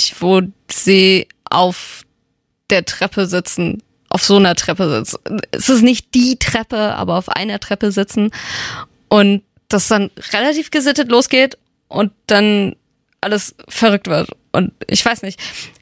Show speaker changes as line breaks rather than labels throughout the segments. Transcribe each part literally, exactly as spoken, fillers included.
nicht, wo sie auf der Treppe sitzen, auf so einer Treppe sitzen. Es ist nicht die Treppe, aber auf einer Treppe sitzen und das dann relativ gesittet losgeht und dann alles verrückt wird. Und ich weiß nicht.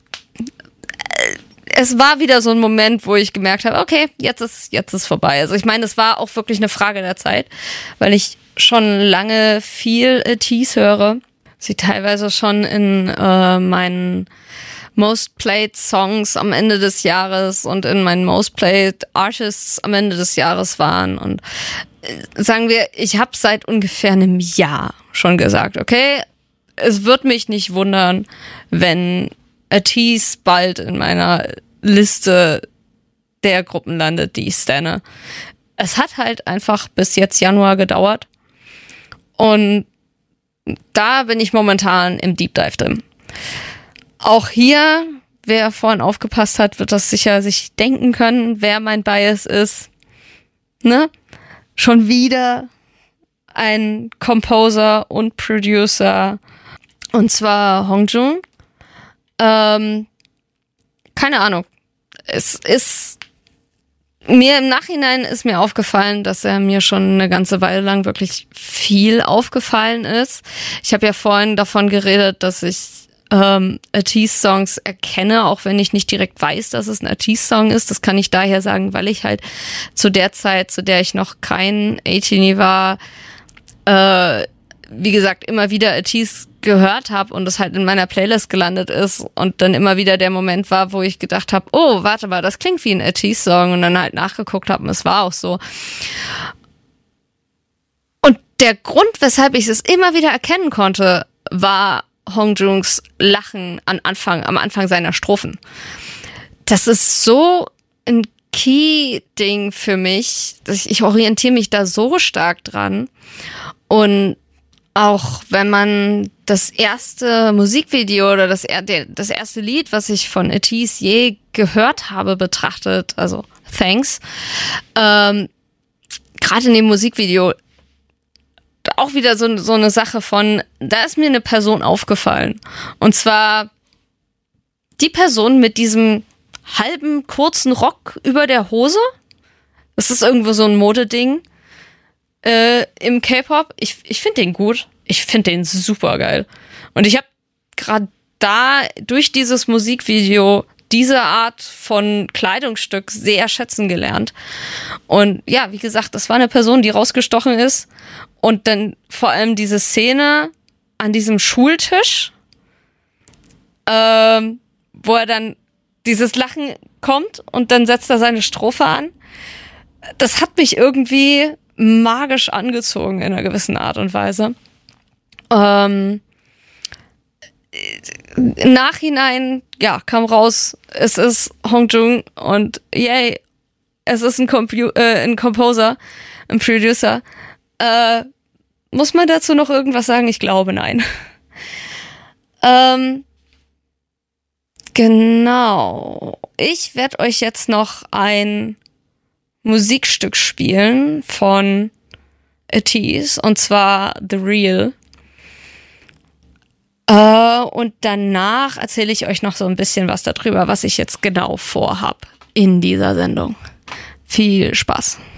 Es war wieder so ein Moment, wo ich gemerkt habe, okay, jetzt ist jetzt ist vorbei. Also ich meine, es war auch wirklich eine Frage der Zeit, weil ich schon lange viel Tease höre. Sie teilweise schon in äh, meinen Most Played Songs am Ende des Jahres und in meinen Most Played Artists am Ende des Jahres waren. Und äh, sagen wir, ich habe seit ungefähr einem Jahr schon gesagt, okay, es wird mich nicht wundern, wenn Tease bald in meiner Liste der Gruppen landet, die ich stanne. Es hat halt einfach bis jetzt Januar gedauert. Und da bin ich momentan im Deep Dive drin. Auch hier, wer vorhin aufgepasst hat, wird das sicher sich denken können, wer mein Bias ist. Ne? Schon wieder ein Composer und Producer. Und zwar Hongjoong. Ähm, keine Ahnung. Es ist mir im Nachhinein ist mir aufgefallen, dass er mir schon eine ganze Weile lang wirklich viel aufgefallen ist. Ich habe ja vorhin davon geredet, dass ich ähm, Artiste-Songs erkenne, auch wenn ich nicht direkt weiß, dass es ein Artiste-Song ist. Das kann ich daher sagen, weil ich halt zu der Zeit, zu der ich noch kein A-Teenie war, äh, wie gesagt, immer wieder Artiste gehört habe und es halt in meiner Playlist gelandet ist und dann immer wieder der Moment war, wo ich gedacht habe, oh, warte mal, das klingt wie ein Artiste-Song und dann halt nachgeguckt habe und es war auch so. Und der Grund, weshalb ich es immer wieder erkennen konnte, war Hongjoongs Lachen am Anfang, am Anfang seiner Strophen. Das ist so ein Key-Ding für mich, dass ich, ich orientiere mich da so stark dran. Und auch wenn man das erste Musikvideo oder das, das erste Lied, was ich von Artiste je gehört habe, betrachtet, also Thanks, ähm, gerade in dem Musikvideo, auch wieder so, so eine Sache von, da ist mir eine Person aufgefallen. Und zwar die Person mit diesem halben kurzen Rock über der Hose. Das ist irgendwo so ein Modeding. Äh, im K-Pop. Ich, ich finde den gut. Ich finde den super geil. Und ich habe gerade da durch dieses Musikvideo diese Art von Kleidungsstück sehr schätzen gelernt. Und ja, wie gesagt, das war eine Person, die rausgestochen ist. Und dann vor allem diese Szene an diesem Schultisch, ähm, wo er dann dieses Lachen kommt und dann setzt er seine Strophe an. Das hat mich irgendwie magisch angezogen in einer gewissen Art und Weise. Ähm, Im Nachhinein, ja, kam raus, es ist Hongjoong und yay, es ist ein, Compu- äh, ein Composer, ein Producer. Äh, muss man dazu noch irgendwas sagen? Ich glaube, nein. ähm, genau. Ich werde euch jetzt noch ein Musikstück spielen von Artiste, und zwar The Real. Äh, und danach erzähle ich euch noch so ein bisschen was darüber, was ich jetzt genau vorhab in dieser Sendung. Viel Spaß.